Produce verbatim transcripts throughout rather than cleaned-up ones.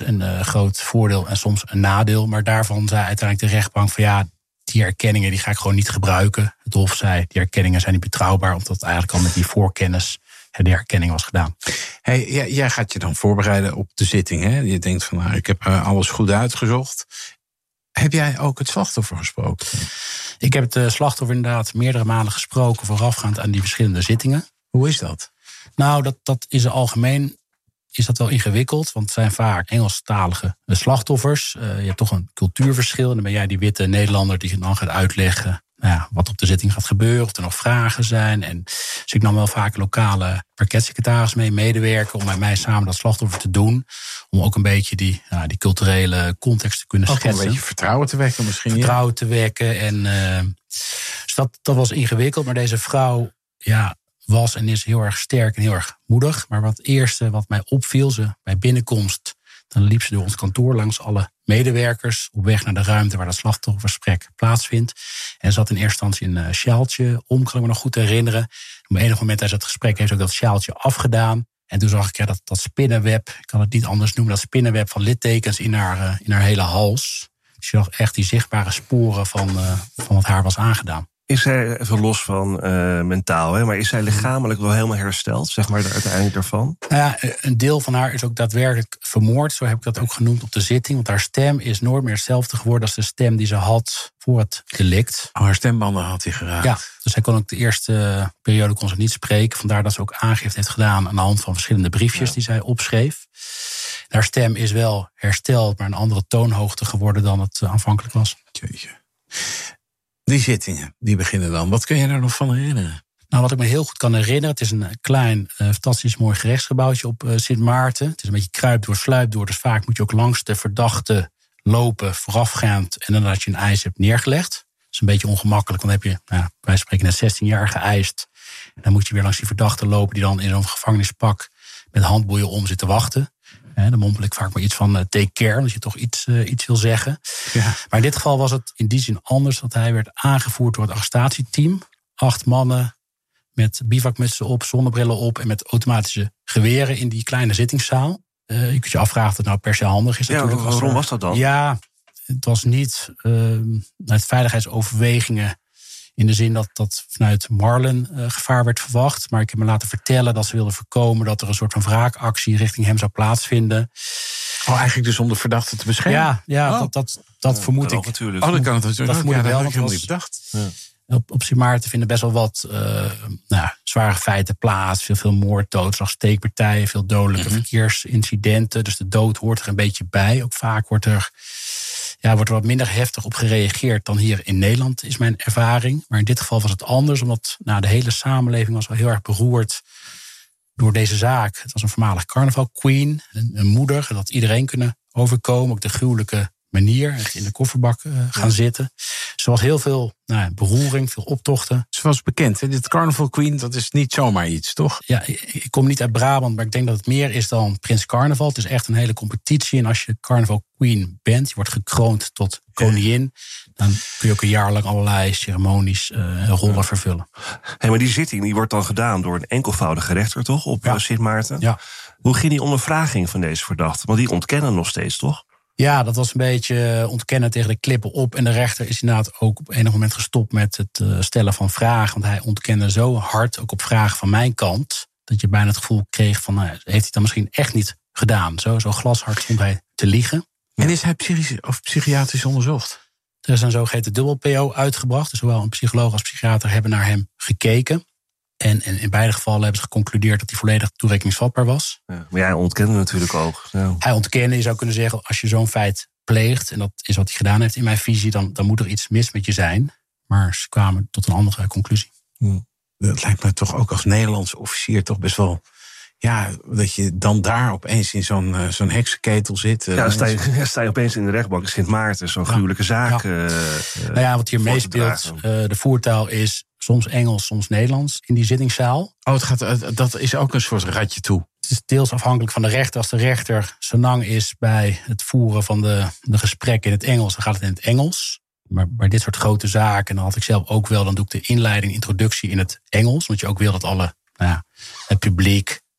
een uh, groot voordeel en soms een nadeel. Maar daarvan zei uiteindelijk de rechtbank van ja, die erkenningen die ga ik gewoon niet gebruiken. Het Hof zei, die erkenningen zijn niet betrouwbaar, omdat eigenlijk al met die voorkennis de herkenning was gedaan. Hey, jij gaat je dan voorbereiden op de zitting, hè? Je denkt van, nou, ik heb alles goed uitgezocht. Heb jij ook het slachtoffer gesproken? Ik heb het slachtoffer inderdaad meerdere malen gesproken voorafgaand aan die verschillende zittingen. Hoe is dat? Nou, dat, dat is in algemeen is dat wel ingewikkeld, want het zijn vaak Engelstalige slachtoffers. Uh, je hebt toch een cultuurverschil. En dan ben jij die witte Nederlander die dan gaat uitleggen nou ja, wat op de zitting gaat gebeuren, of er nog vragen zijn. En dus ik nam wel vaak lokale parketsecretaris mee, medewerker, om met mij samen dat slachtoffer te doen. Om ook een beetje die, nou, die culturele context te kunnen ook schetsen. Een beetje vertrouwen te wekken misschien. Vertrouwen ja. te wekken. En, uh, dus dat, dat was ingewikkeld. Maar deze vrouw ja, was en is heel erg sterk en heel erg moedig. Maar wat eerste wat mij opviel, ze bij binnenkomst, dan liep ze door ons kantoor langs alle medewerkers op weg naar de ruimte waar dat slachtoffergesprek plaatsvindt. En zat in eerste instantie een uh, sjaaltje om, kan ik me nog goed herinneren. Op enig moment tijdens het gesprek heeft ze ook dat sjaaltje afgedaan. En toen zag ik ja, dat, dat spinnenweb, ik kan het niet anders noemen, dat spinnenweb van littekens in haar, uh, in haar hele hals. Dus je zag echt die zichtbare sporen van, uh, van wat haar was aangedaan. Is zij, even los van uh, mentaal, hè, maar is zij lichamelijk wel helemaal hersteld, zeg maar, uiteindelijk daarvan? Nou ja, een deel van haar is ook daadwerkelijk vermoord. Zo heb ik dat ook genoemd op de zitting. Want haar stem is nooit meer hetzelfde geworden als de stem die ze had voor het delict. Oh, haar stembanden had hij geraakt. Ja, dus zij kon ook de eerste periode kon ze niet spreken. Vandaar dat ze ook aangifte heeft gedaan aan de hand van verschillende briefjes ja. die zij opschreef. Haar stem is wel hersteld, maar een andere toonhoogte geworden dan het aanvankelijk was. Jeetje. Die zittingen, die beginnen dan. Wat kun je daar nog van herinneren? Nou, wat ik me heel goed kan herinneren, het is een klein, uh, fantastisch mooi gerechtsgebouwtje op uh, Sint Maarten. Het is een beetje kruip door, sluip door, dus vaak moet je ook langs de verdachte lopen voorafgaand en dan dat je een eis hebt neergelegd. Dat is een beetje ongemakkelijk, want dan heb je, nou, wij spreken net zestien jaar geëist. En dan moet je weer langs die verdachte lopen die dan in zo'n gevangenispak met handboeien om zit te wachten. He, dan mompel ik vaak maar iets van uh, take care, omdat je toch iets, uh, iets wil zeggen. Ja. Maar in dit geval was het in die zin anders, dat hij werd aangevoerd door het arrestatieteam. Acht mannen met bivakmutsen op, zonnebrillen op en met automatische geweren in die kleine zittingszaal. Uh, je kunt je afvragen of het nou per se handig is. Ja, waarom was, er, was dat dan? Ja, het was niet uh, uit veiligheidsoverwegingen. In de zin dat, dat vanuit Marlen uh, gevaar werd verwacht. Maar ik heb me laten vertellen dat ze wilden voorkomen dat er een soort van wraakactie richting hem zou plaatsvinden. Oh, eigenlijk dus om de verdachte te beschermen? Ja, ja oh. dat, dat, dat ja, vermoed ik. Natuurlijk. Oh, dat kan het natuurlijk. Dat vermoed ja, ik wel. Dat heb ik helemaal was, niet bedacht. Ja. Op, op Sint Maarten vinden best wel wat uh, nou, zware feiten plaats. Veel, veel moord, doodslag, steekpartijen, veel dodelijke mm-hmm. verkeersincidenten. Dus de dood hoort er een beetje bij. Ook vaak wordt er... Ja, wordt er wat minder heftig op gereageerd dan hier in Nederland, is mijn ervaring. Maar in dit geval was het anders, omdat nou, de hele samenleving was wel heel erg beroerd door deze zaak. Het was een voormalig carnaval queen, een, een moeder, dat had iedereen kunnen overkomen. Ook de gruwelijke manier, het in de kofferbak uh, gaan ja. zitten. Dus er was heel veel nou, beroering, veel optochten. Ze was bekend, hè? Dit carnaval queen, dat is niet zomaar iets, toch? Ja, ik, ik kom niet uit Brabant, maar ik denk dat het meer is dan Prins Carnaval. Het is echt een hele competitie. En als je carnaval queen bent, je wordt gekroond tot koningin, dan kun je ook een jaar lang allerlei ceremonies uh, rollen ja. vervullen. Hey, maar die zitting die wordt dan gedaan door een enkelvoudige rechter, toch? Op ja. Sint Maarten. Ja. Hoe ging die ondervraging van deze verdachte? Want die ontkennen nog steeds, toch? Ja, dat was een beetje ontkennen tegen de klippen op. En de rechter is inderdaad ook op enig moment gestopt met het stellen van vragen. Want hij ontkende zo hard, ook op vragen van mijn kant, dat je bijna het gevoel kreeg van, nou, heeft hij het dan misschien echt niet gedaan? Zo, zo glashard stond hij te liegen. En is hij psychisch of psychiatrisch onderzocht? Er is een zogeheten dubbel P O uitgebracht. Dus zowel een psycholoog als psychiater hebben naar hem gekeken. En, en in beide gevallen hebben ze geconcludeerd dat hij volledig toerekeningsvatbaar was. Ja, maar jij ontkende natuurlijk ook. Ja. Hij ontkende, je zou kunnen zeggen, als je zo'n feit pleegt, en dat is wat hij gedaan heeft in mijn visie, dan, dan moet er iets mis met je zijn. Maar ze kwamen tot een andere conclusie. Hmm. Dat lijkt me toch ook als Nederlandse officier toch best wel, ja, dat je dan daar opeens in zo'n, uh, zo'n heksenketel zit. Uh, ja, sta je, sta je opeens in de rechtbank in Sint Maarten, zo'n ja. gruwelijke zaak. Ja. Uh, nou ja, wat hier meespeelt, uh, de voertaal is soms Engels, soms Nederlands in die zittingszaal. Oh, het gaat, dat is ook een soort ratje toe. Het is deels afhankelijk van de rechter. Als de rechter senang is bij het voeren van de, de gesprekken in het Engels, dan gaat het in het Engels. Maar bij dit soort grote zaken, dan had ik zelf ook wel, dan doe ik de inleiding, introductie in het Engels. Want je ook wil dat alle, nou ja, het publiek,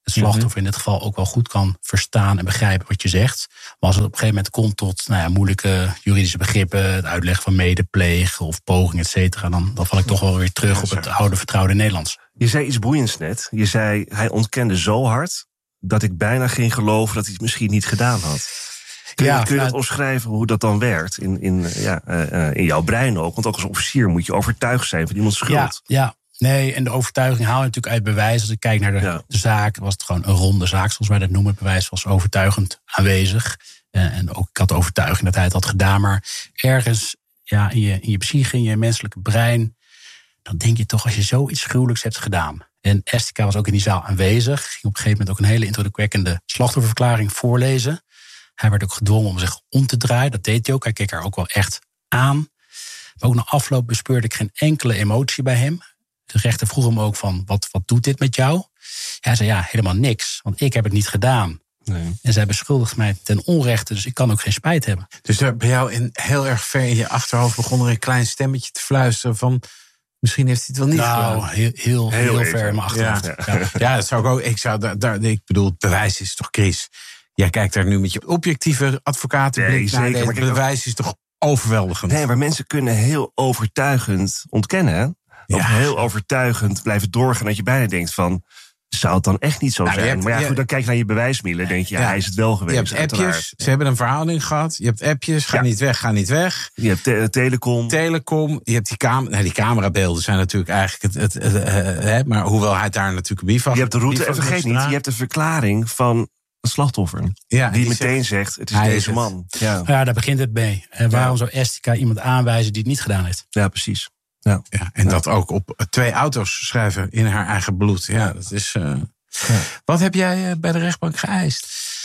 het slachtoffer in dit geval ook wel goed kan verstaan en begrijpen wat je zegt. Maar als het op een gegeven moment komt tot nou ja, moeilijke juridische begrippen, het uitleggen van medeplegen of poging, et cetera, dan, dan val ik toch wel weer terug ja, op het oude vertrouwde Nederlands. Je zei iets boeiends net. Je zei, hij ontkende zo hard dat ik bijna ging geloven dat hij het misschien niet gedaan had. Kun je, ja, kun je dat omschrijven hoe dat dan werkt in, in, ja, uh, in jouw brein ook? Want ook als officier moet je overtuigd zijn van iemands schuld. Ja, ja. Nee, en de overtuiging haal je natuurlijk uit bewijs. Als ik kijk naar de, ja. de zaak, was het gewoon een ronde zaak, zoals wij dat noemen. Het bewijs was overtuigend aanwezig. Uh, en ook ik had de overtuiging dat hij het had gedaan. Maar ergens ja, in, je, in je psyche, in je menselijke brein, dan denk je toch als je zoiets gruwelijks hebt gedaan. En Estica was ook in die zaal aanwezig. Ging op een gegeven moment ook een hele indrukwekkende slachtofferverklaring voorlezen. Hij werd ook gedwongen om zich om te draaien. Dat deed hij ook. Hij keek haar ook wel echt aan. Maar ook na afloop bespeurde ik geen enkele emotie bij hem. De rechter vroeg hem ook van, wat, wat doet dit met jou? Hij zei, ja, helemaal niks. Want ik heb het niet gedaan. Nee. En zij beschuldigt mij ten onrechte. Dus ik kan ook geen spijt hebben. Dus er bij jou in, heel erg ver in je achterhoofd begon er een klein stemmetje te fluisteren van, misschien heeft hij het wel niet nou, gedaan. Nou, heel, heel, heel, heel ver in mijn achterhoofd. Ja, ja. ja dat zou ik ook. Ik, zou daar, daar, ik bedoel, het bewijs is toch, Chris? Jij kijkt daar nu met je objectieve advocatenblik naar. Nee, het bewijs is toch overweldigend? Nee, maar mensen kunnen heel overtuigend ontkennen, hè? Of ja. heel overtuigend blijven doorgaan dat je bijna denkt van, zou het dan echt niet zo nou, zijn? Hebt, maar ja, goed, dan kijk je naar je bewijsmiddelen, denk je, ja, ja, hij is het wel geweest. Je hebt appjes, ze hebben een verhouding gehad. Je hebt appjes, ga ja. niet weg, ga niet weg. Je hebt te- telecom. Telecom, je hebt die, cam- nou, die camerabeelden zijn natuurlijk eigenlijk het, het, het, het, het, het maar hoewel hij daar natuurlijk wie van. Je hebt de route, en vergeet niet, je hebt de verklaring van een slachtoffer. Ja, die, die meteen zegt, zegt, het is deze is man. Ja. ja, daar begint het mee. En waarom ja. zou Estica iemand aanwijzen die het niet gedaan heeft? Ja, precies. Ja. Ja, en ja. dat ook op twee auto's schrijven in haar eigen bloed. Ja, dat is. Uh... Ja. Wat heb jij bij de rechtbank geëist?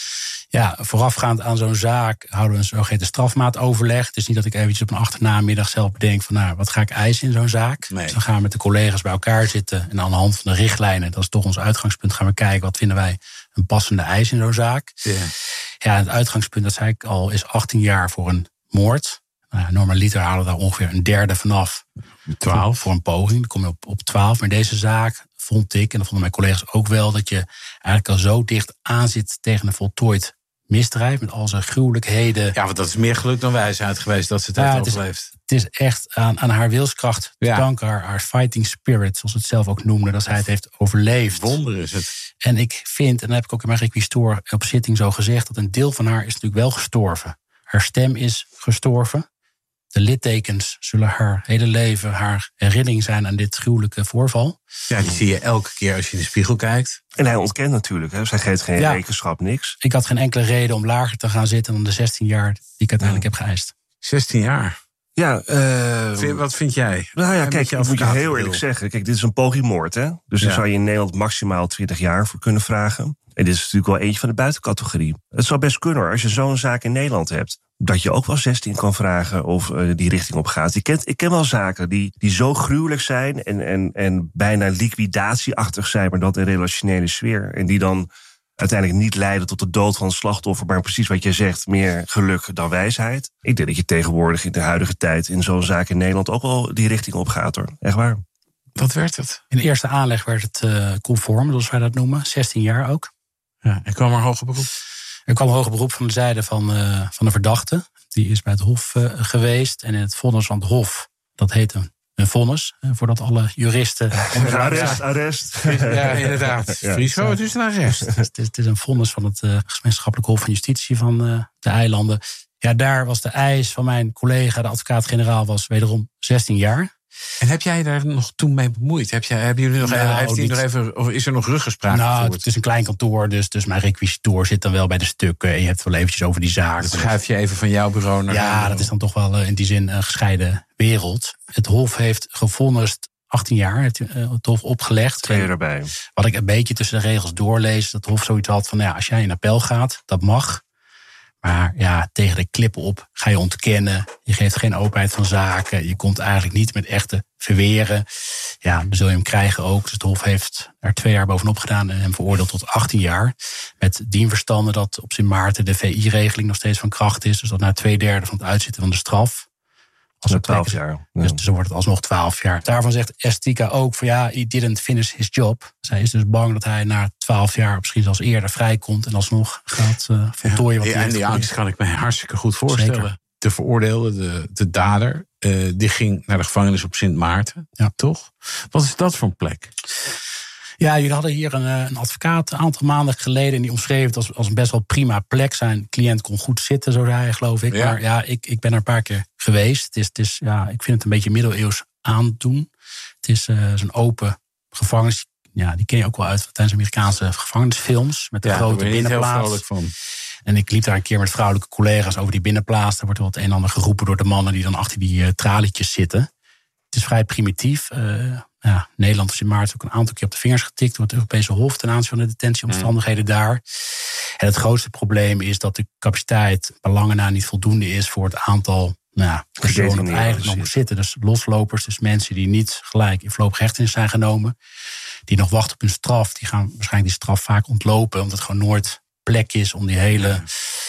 Ja, voorafgaand aan zo'n zaak houden we een zogeheten strafmaatoverleg. Het is niet dat ik eventjes op een achternamiddag zelf bedenk van, nou, wat ga ik eisen in zo'n zaak? Nee. Dus dan gaan we met de collega's bij elkaar zitten en aan de hand van de richtlijnen, dat is toch ons uitgangspunt, gaan we kijken wat vinden wij een passende eis in zo'n zaak. Ja, ja het uitgangspunt, dat zei ik al, is achttien jaar voor een moord. Nou, normaliter halen we daar ongeveer een derde vanaf. twaalf voor een poging, dan kom je op, op twaalf. Maar in deze zaak vond ik, en dat vonden mijn collega's ook wel, dat je eigenlijk al zo dicht aan zit tegen een voltooid misdrijf met al zijn gruwelijkheden. Ja, want dat is meer geluk dan wijsheid geweest dat ze het ja, heeft overleefd. Het is echt aan, aan haar wilskracht te ja. danken, haar, haar fighting spirit, zoals ze het zelf ook noemde, dat zij het heeft overleefd. Wonder is het. En ik vind, en dat heb ik ook in mijn requistoor op zitting zo gezegd, dat een deel van haar is natuurlijk wel gestorven. Haar stem is gestorven. De littekens zullen haar hele leven haar herinnering zijn aan dit gruwelijke voorval. Ja, die zie je elke keer als je in de spiegel kijkt. En hij ontkent natuurlijk, hè? Zij geeft geen ja. rekenschap, niks. Ik had geen enkele reden om lager te gaan zitten dan de zestien jaar die ik uiteindelijk ja. heb geëist. zestien jaar? Ja. Uh, vind, wat vind jij? Nou ja, kijk, ik moet je heel eerlijk zeggen. Kijk, dit is een pogingmoord, hè? Dus ja. daar zou je in Nederland maximaal twintig jaar voor kunnen vragen. En dit is natuurlijk wel eentje van de buitencategorie. Het zou best kunnen hoor, als je zo'n zaak in Nederland hebt, dat je ook wel zestien kan vragen of uh, die richting op gaat. Ik ken, ik ken wel zaken die, die zo gruwelijk zijn en, en, en bijna liquidatieachtig zijn, maar dat in relationele sfeer. En die dan uiteindelijk niet leiden tot de dood van het slachtoffer, maar precies wat jij zegt, meer geluk dan wijsheid. Ik denk dat je tegenwoordig in de huidige tijd in zo'n zaak in Nederland ook wel die richting op gaat hoor. Echt waar. Wat werd het? In de eerste aanleg werd het uh, conform, zoals wij dat noemen. zestien jaar ook. Ja, en kwam er hoger beroep? Er kwam hoger beroep van de zijde van, uh, van de verdachte. Die is bij het Hof uh, geweest. En in het vonnis van het Hof, dat heet een, een vonnis. Uh, voordat alle juristen... arrest, arrest. Ja, inderdaad. Ja. Friso, het is een arrest. Het is, het is een vonnis van het uh, gemeenschappelijk Hof van Justitie van uh, de eilanden. Ja, daar was de eis van mijn collega, de advocaat-generaal, was wederom zestien jaar. En heb jij daar nog toen mee bemoeid? Heb jij, hebben jullie nog, nou, even, heeft hij nog even, of is er nog ruggespraak nou, gevoerd? Het is een klein kantoor, dus, dus mijn requisitoor zit dan wel bij de stukken. En je hebt wel eventjes over die zaak. Dat schuif je even van jouw bureau naar Ja, bureau. Dat is dan toch wel in die zin een gescheiden wereld. Het Hof heeft gevonnist achttien jaar, het, het Hof opgelegd. Twee jaar erbij. Wat ik een beetje tussen de regels doorlees, dat het Hof zoiets had van, ja, als jij in appel gaat, dat mag. Maar ja, tegen de klippen op ga je ontkennen. Je geeft geen openheid van zaken. Je komt eigenlijk niet met echte verweren. Ja, dan zul je hem krijgen ook. Dus het Hof heeft er twee jaar bovenop gedaan en hem veroordeeld tot achttien jaar. Met dien verstande dat op Sint Maarten de V I-regeling nog steeds van kracht is. Dus dat na twee derde van het uitzitten van de straf Als ja, twaalf jaar. Ja. Dus, dus dan wordt het alsnog twaalf jaar. Daarvan zegt Estika ook van ja, he didn't finish his job. Zij is dus bang dat hij na twaalf jaar, misschien zelfs eerder, vrijkomt en alsnog gaat uh, voltooien wat ja, hij en heeft die angst kan ik me hartstikke goed voorstellen. Zeker. De veroordeelde, de, de dader, uh, die ging naar de gevangenis op Sint Maarten, ja. toch? Wat is dat voor een plek? Ja, jullie hadden hier een, een advocaat een aantal maanden geleden en die omschreef het als, als een best wel prima plek. Zijn cliënt kon goed zitten, zo zei hij, geloof ik. Ja. Maar ja, ik, ik ben er een paar keer geweest. Het is, het is, ja, ik vind het een beetje middeleeuws aandoen. Het is uh, zo'n open gevangenis. Ja, die ken je ook wel uit tijdens Amerikaanse gevangenisfilms. Met de ja, grote binnenplaats. Heel vrolijk van. En ik liep daar een keer met vrouwelijke collega's over die binnenplaats. Daar wordt wel het een en ander geroepen door de mannen die dan achter die uh, tralietjes zitten. Het is vrij primitief. Uh, ja, Nederland is in maart ook een aantal keer op de vingers getikt door het Europese Hof ten aanzien van de detentieomstandigheden mm. daar. En het grootste probleem is dat de capaciteit bij lange na niet voldoende is voor het aantal nou, personen dat eigenlijk nog moet zitten. Dus loslopers, dus mensen die niet gelijk in voorlopige hechtenis zijn genomen, die nog wachten op hun straf, die gaan waarschijnlijk die straf vaak ontlopen, omdat het gewoon nooit plek is om die hele,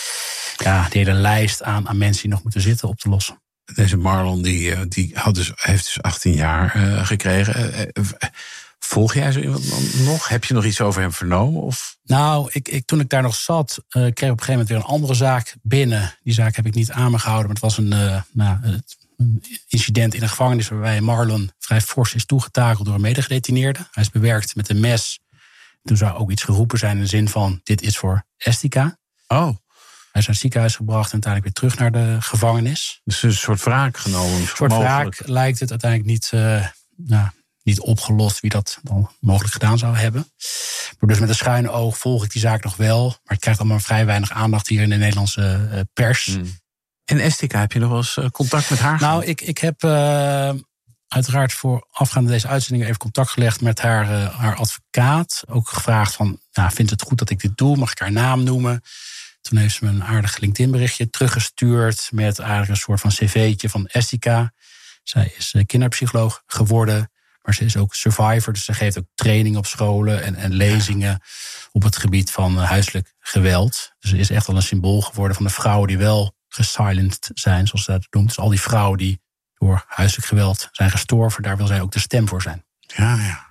ja, die hele lijst aan, aan mensen die nog moeten zitten op te lossen. Deze Marlon die, die had dus, heeft dus achttien jaar uh, gekregen. Uh, volg jij zo iemand nog? Heb je nog iets over hem vernomen? Of? Nou, ik, ik, toen ik daar nog zat, uh, kreeg ik op een gegeven moment weer een andere zaak binnen. Die zaak heb ik niet aan me gehouden, maar het was een, uh, nou, een incident in een gevangenis waarbij Marlon vrij fors is toegetakeld door een medegedetineerde. Hij is bewerkt met een mes. Toen zou ook iets geroepen zijn in de zin van, dit is voor Estika. Oh. Hij is naar het ziekenhuis gebracht en uiteindelijk weer terug naar de gevangenis. Dus een soort wraak genomen. Een soort wraak lijkt het uiteindelijk niet, uh, nou, niet opgelost wie dat dan mogelijk gedaan zou hebben. Maar dus met een schuine oog volg ik die zaak nog wel. Maar het krijgt allemaal vrij weinig aandacht hier in de Nederlandse uh, pers. Hmm. En Estika, heb je nog wel eens uh, contact met haar? Nou, ik, ik heb uh, uiteraard voorafgaande deze uitzending even contact gelegd met haar, uh, haar advocaat. Ook gevraagd van, nou, vindt het goed dat ik dit doe? Mag ik haar naam noemen? Toen heeft ze me een aardig LinkedIn-berichtje teruggestuurd met eigenlijk een soort van cv'tje van Estika. Zij is kinderpsycholoog geworden, maar ze is ook survivor. Dus ze geeft ook training op scholen en, en lezingen op het gebied van huiselijk geweld. Dus ze is echt wel een symbool geworden van de vrouwen die wel gesilenced zijn, zoals ze dat noemt. Dus al die vrouwen die door huiselijk geweld zijn gestorven, daar wil zij ook de stem voor zijn. Ja, ja.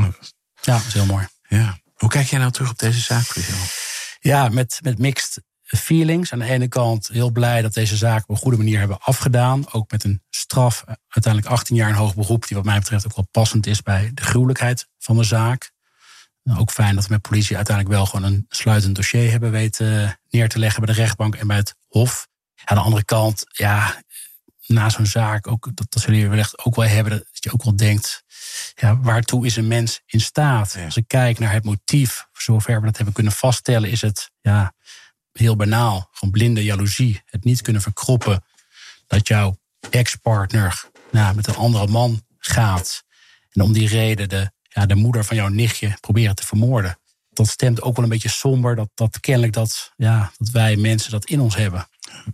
Ja, dat is heel mooi. Ja. Hoe kijk jij nou terug op deze zaak, Friso? Ja, met, met mixed feelings. Aan de ene kant heel blij dat deze zaak op een goede manier hebben afgedaan. Ook met een straf, uiteindelijk achttien jaar in hoog beroep, die wat mij betreft ook wel passend is bij de gruwelijkheid van de zaak. Ook fijn dat we met politie uiteindelijk wel gewoon een sluitend dossier hebben weten neer te leggen bij de rechtbank en bij het Hof. Aan de andere kant, ja, na zo'n zaak, ook, dat, dat zullen jullie wellicht ook wel hebben, dat je ook wel denkt, ja, waartoe is een mens in staat? Ja. Als ik kijk naar het motief, voor zover we dat hebben kunnen vaststellen, is het ja, heel banaal. Gewoon blinde jaloezie. Het niet kunnen verkroppen dat jouw ex-partner nou, met een andere man gaat. En om die reden de, ja, de moeder van jouw nichtje proberen te vermoorden. Dat stemt ook wel een beetje somber. Dat, dat kennelijk dat, ja, dat wij mensen dat in ons hebben.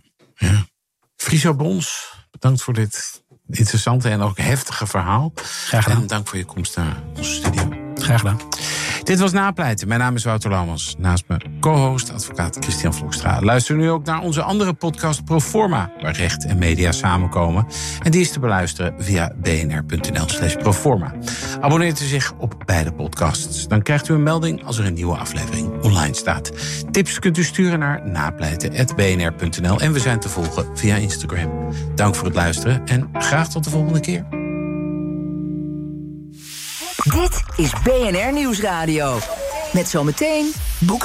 Ja. Friso Bons, bedankt voor dit interessante en ook heftige verhaal. Graag gedaan. En dank voor je komst naar onze studio. Graag gedaan. Dit was Napleiten. Mijn naam is Wouter Laumans. Naast me co-host, advocaat Christian Vlokstra. Luister nu ook naar onze andere podcast Proforma, waar recht en media samenkomen. En die is te beluisteren via bnr.nl slash proforma. Abonneert u zich op beide podcasts. Dan krijgt u een melding als er een nieuwe aflevering online staat. Tips kunt u sturen naar napleiten punt b n r punt n l. En we zijn te volgen via Instagram. Dank voor het luisteren en graag tot de volgende keer. Dit is B N R Nieuwsradio. Met zometeen boeken.